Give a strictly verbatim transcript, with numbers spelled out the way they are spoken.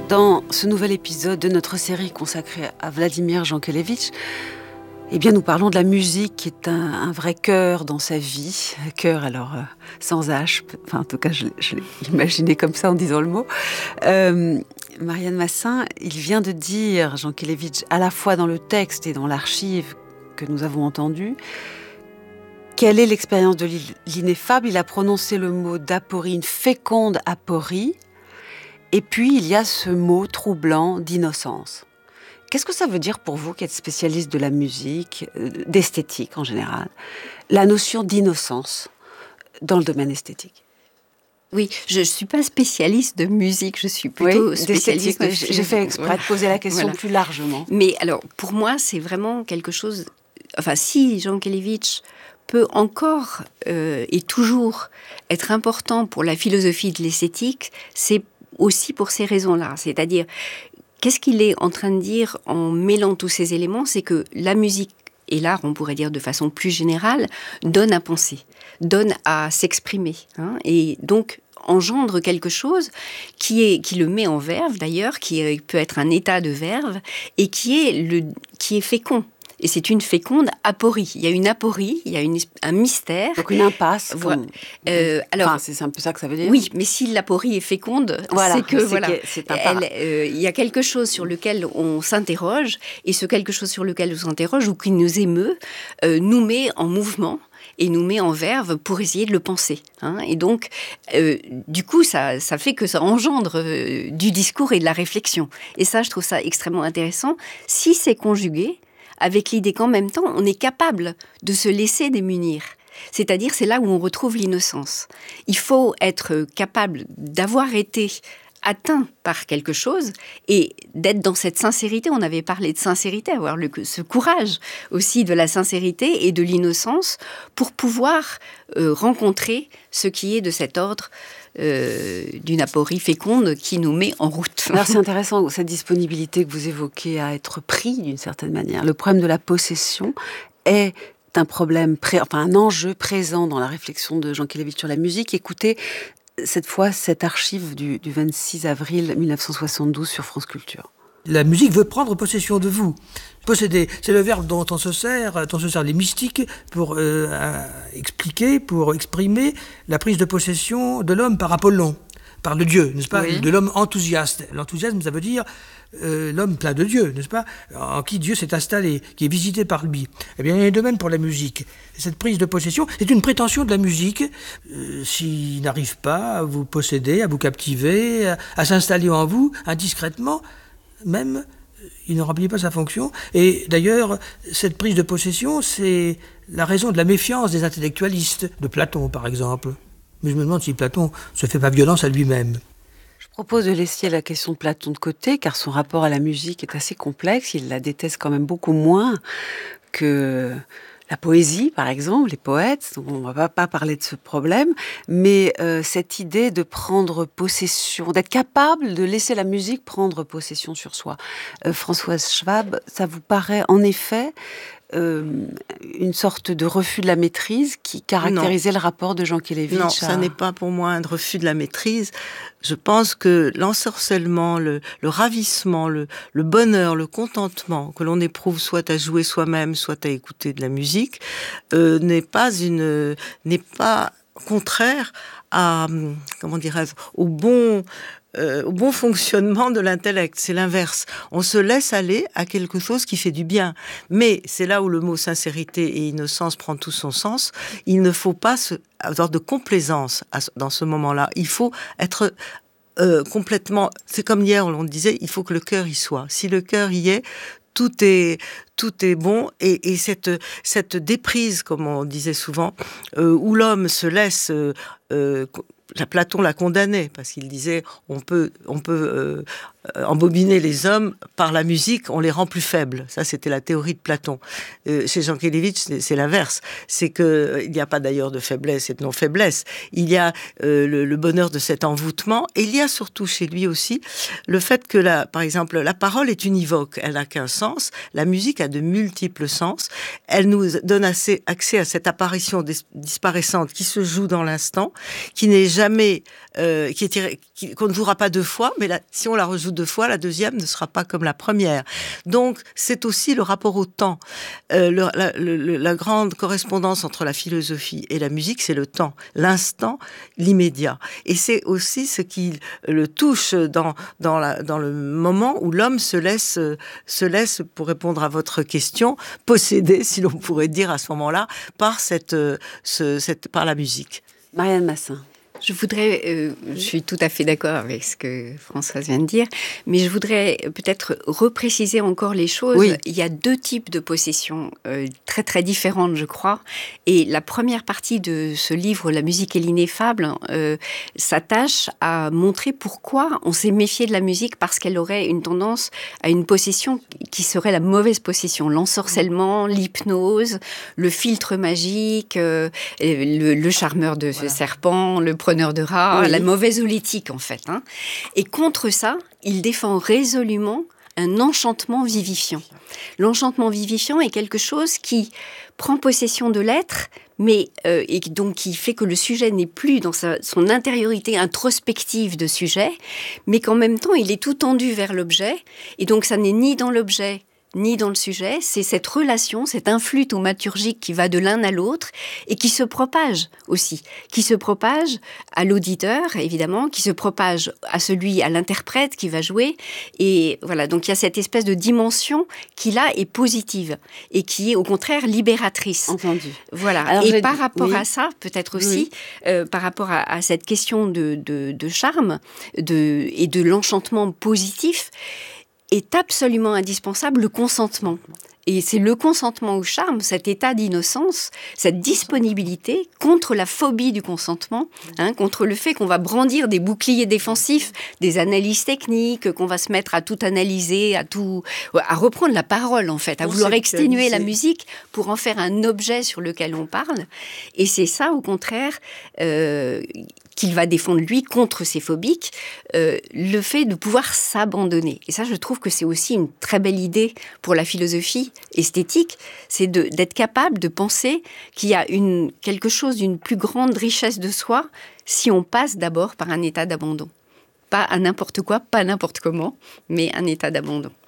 Dans ce nouvel épisode de notre série consacrée à Vladimir Jankélévitch, eh bien, nous parlons de la musique qui est un, un vrai cœur dans sa vie. Cœur, alors, euh, sans H. Enfin, en tout cas, je, je l'ai imaginé comme ça en disant le mot. Euh, Marianne Massin, il vient de dire, Jankélévitch, à la fois dans le texte et dans l'archive que nous avons entendu, quelle est l'expérience de l'ineffable. Il a prononcé le mot d'aporie, une féconde aporie. Et puis, il y a ce mot troublant d'innocence. Qu'est-ce que ça veut dire pour vous, qui êtes spécialiste de la musique, d'esthétique en général, la notion d'innocence dans le domaine esthétique? Oui, je ne suis pas spécialiste de musique, je suis plutôt oui, spécialiste de film. J'ai fait exprès de poser la question voilà. plus largement. Mais alors, pour moi, c'est vraiment quelque chose... Enfin, si Jankélévitch peut encore euh, et toujours être important pour la philosophie de l'esthétique, c'est aussi pour ces raisons-là. C'est-à-dire, qu'est-ce qu'il est en train de dire en mêlant tous ces éléments? C'est que la musique et l'art, on pourrait dire de façon plus générale, donne à penser, donne à s'exprimer. Hein, et donc, engendre quelque chose qui, est, qui le met en verve, d'ailleurs, qui est, peut être un état de verve, et qui est, le, qui est fécond. Et c'est une féconde aporie. Il y a une aporie, il y a une, un mystère. Donc une impasse. Voilà. Euh, alors, enfin, c'est un peu ça que ça veut dire. Oui, mais si l'aporie est féconde, voilà, c'est que c'est voilà, que c'est un elle, euh, il y a quelque chose sur lequel on s'interroge, et ce quelque chose sur lequel on s'interroge ou qui nous émeut, euh, nous met en mouvement et nous met en verve pour essayer de le penser. Hein. Et donc, euh, du coup, ça, ça fait que ça engendre euh, du discours et de la réflexion. Et ça, je trouve ça extrêmement intéressant. Si c'est conjugué avec l'idée qu'en même temps, on est capable de se laisser démunir. C'est-à-dire, c'est là où on retrouve l'innocence. Il faut être capable d'avoir été atteint par quelque chose et d'être dans cette sincérité. On avait parlé de sincérité, avoir le, ce courage aussi de la sincérité et de l'innocence pour pouvoir euh, rencontrer ce qui est de cet ordre Euh, d'une aporie féconde qui nous met en route. Alors c'est intéressant, cette disponibilité que vous évoquez à être pris d'une certaine manière. Le problème de la possession est un problème, pré... enfin un enjeu présent dans la réflexion de Jankélévitch sur la musique. Écoutez cette fois cette archive du, du vingt-six avril mille neuf cent soixante-douze sur France Culture. La musique veut prendre possession de vous. Posséder, c'est le verbe dont on se sert, dont se servent les mystiques pour euh, expliquer, pour exprimer la prise de possession de l'homme par Apollon, par le Dieu, n'est-ce pas? Oui. De l'homme enthousiaste. L'enthousiasme, ça veut dire euh, l'homme plein de Dieu, n'est-ce pas? En qui Dieu s'est installé, qui est visité par lui. Eh bien, il y a un domaine pour la musique. Cette prise de possession, c'est une prétention de la musique, euh, s'il n'arrive pas à vous posséder, à vous captiver, à, à s'installer en vous, indiscrètement, même, il ne remplit pas sa fonction. Et d'ailleurs, cette prise de possession, c'est la raison de la méfiance des intellectualistes, de Platon par exemple. Mais je me demande si Platon ne se fait pas violence à lui-même. Je propose de laisser la question de Platon de côté, car son rapport à la musique est assez complexe. Il la déteste quand même beaucoup moins que la poésie, par exemple, les poètes. Donc on ne va pas parler de ce problème, mais euh, cette idée de prendre possession, d'être capable de laisser la musique prendre possession sur soi. Euh, Françoise Schwab, ça vous paraît en effet euh, une sorte de refus de la maîtrise qui caractérisait non. le rapport de Jankélévitch? Non, à... ça n'est pas pour moi un refus de la maîtrise. Je pense que l'ensorcellement, le, le ravissement, le, le bonheur, le contentement que l'on éprouve soit à jouer soi-même, soit à écouter de la musique, euh, n'est pas une, n'est pas contraire à, comment dirais-je, au bon, euh, au bon fonctionnement de l'intellect. C'est l'inverse. On se laisse aller à quelque chose qui fait du bien. Mais c'est là où le mot sincérité et innocence prend tout son sens. Il ne faut pas se, avoir de complaisance à, dans ce moment-là. Il faut être euh, complètement... C'est comme hier, on disait, il faut que le cœur y soit. Si le cœur y est, tout est, tout est bon. Et, et cette, cette déprise, comme on disait souvent, euh, où l'homme se laisse... Euh, euh, Platon l'a condamné, parce qu'il disait on peut, on peut euh, embobiner les hommes par la musique, on les rend plus faibles. Ça, c'était la théorie de Platon. Euh, chez Jankélévitch, c'est, c'est l'inverse. C'est qu'il euh, n'y a pas d'ailleurs de faiblesse et de non-faiblesse. Il y a euh, le, le bonheur de cet envoûtement, et il y a surtout chez lui aussi le fait que, la, par exemple, la parole est univoque, elle n'a qu'un sens, la musique a de multiples sens, elle nous donne assez, accès à cette apparition dis- disparaissante qui se joue dans l'instant, qui n'est jamais, euh, qui est, qui, qu'on ne jouera pas deux fois, mais là, si on la rejoue deux fois, la deuxième ne sera pas comme la première. Donc, c'est aussi le rapport au temps. Euh, le, la, le, la grande correspondance entre la philosophie et la musique, c'est le temps, l'instant, l'immédiat. Et c'est aussi ce qui le touche dans, dans, la, dans le moment où l'homme se laisse, se laisse, pour répondre à votre question, posséder, si l'on pourrait dire à ce moment-là, par, cette, ce, cette, par la musique. Marianne Massin. Je voudrais, euh, je suis tout à fait d'accord avec ce que Françoise vient de dire, mais je voudrais peut-être repréciser encore les choses. Oui. Il y a deux types de possessions euh, très très différentes, je crois. Et la première partie de ce livre, La musique et l'ineffable, euh, s'attache à montrer pourquoi on s'est méfié de la musique, parce qu'elle aurait une tendance à une possession qui serait la mauvaise possession, l'ensorcellement, l'hypnose, le filtre magique, euh, le, le charmeur de voilà. serpent, le preneur de rats, oui. la mauvaise holétique en fait. Hein. Et contre ça, il défend résolument un enchantement vivifiant. L'enchantement vivifiant est quelque chose qui prend possession de l'être, mais euh, et donc qui fait que le sujet n'est plus dans sa, son intériorité introspective de sujet, mais qu'en même temps, il est tout tendu vers l'objet, et donc ça n'est ni dans l'objet, ni dans le sujet, c'est cette relation, cet influx thaumaturgique qui va de l'un à l'autre et qui se propage aussi, qui se propage à l'auditeur, évidemment, qui se propage à celui, à l'interprète qui va jouer. Et voilà, donc il y a cette espèce de dimension qui, là, est positive et qui est, au contraire, libératrice. Entendu. Voilà. Alors, et par rapport oui. à ça, peut-être aussi, oui. euh, par rapport à, à cette question de, de, de charme de, et de l'enchantement positif, est absolument indispensable le consentement. Et c'est le consentement au charme, cet état d'innocence, cette disponibilité contre la phobie du consentement, hein, contre le fait qu'on va brandir des boucliers défensifs, des analyses techniques, qu'on va se mettre à tout analyser, à tout, à reprendre la parole en fait, à vouloir exténuer la musique pour en faire un objet sur lequel on parle. Et c'est ça, au contraire, euh, qu'il va défendre, lui, contre ces phobiques, euh, le fait de pouvoir s'abandonner. Et ça, je trouve que c'est aussi une très belle idée pour la philosophie esthétique, c'est de, d'être capable de penser qu'il y a une, quelque chose d'une plus grande richesse de soi si on passe d'abord par un état d'abandon. Pas à n'importe quoi, pas n'importe comment, mais un état d'abandon.